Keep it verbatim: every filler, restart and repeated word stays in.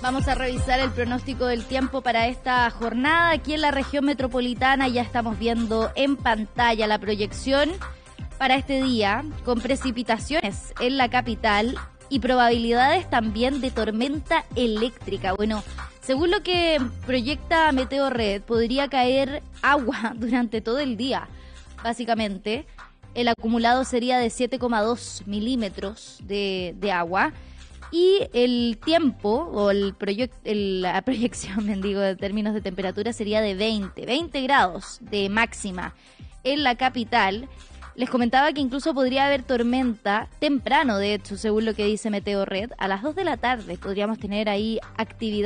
Vamos a revisar el pronóstico del tiempo para esta jornada. Aquí en la región metropolitana ya estamos viendo en pantalla la proyección para este día, con precipitaciones en la capital y probabilidades también de tormenta eléctrica. Bueno, según lo que proyecta Meteorred, podría caer agua durante todo el día, básicamente. El acumulado sería de siete coma dos milímetros de, de agua. Y el tiempo, o el proyec el, la proyección, me digo, en términos de temperatura, sería de veinte, veinte grados de máxima en la capital. Les comentaba que incluso podría haber tormenta temprano, de hecho, según lo que dice Meteorred. A las dos de la tarde podríamos tener ahí actividad.